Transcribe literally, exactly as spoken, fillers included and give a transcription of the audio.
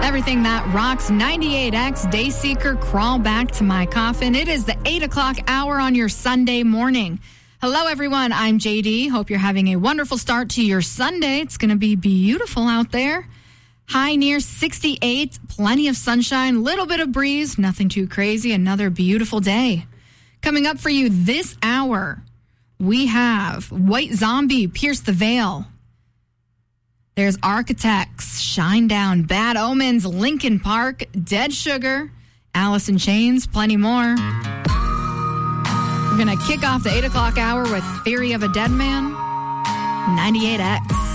Everything that rocks. Ninety-eight X, Dayseeker, Crawl Back to My Coffin. It is the eight o'clock hour on your Sunday morning. Hello, everyone. I'm J D. Hope you're having a wonderful start to your Sunday. It's going to be beautiful out there. High near sixty-eight, plenty of sunshine, little bit of breeze, nothing too crazy. Another beautiful day. Coming up for you this hour, we have White Zombie, Pierce the Veil. There's Architects, Shine Down, Bad Omens, Linkin Park, Dead Sugar, Alice in Chains, plenty more. We're going to kick off the eight o'clock hour with Theory of a Dead Man, ninety-eight X.